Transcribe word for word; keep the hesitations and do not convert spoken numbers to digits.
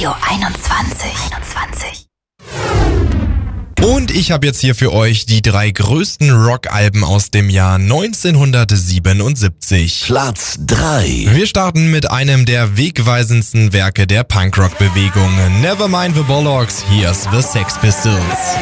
Radio einundzwanzig. einundzwanzig. Und ich habe jetzt hier für euch die drei größten Rockalben aus dem Jahr neunzehnhundertsiebenundsiebzig. Platz drei. Wir starten mit einem der wegweisendsten Werke der Punkrock-Bewegung. Nevermind the Bollocks, here's the Sex Pistols.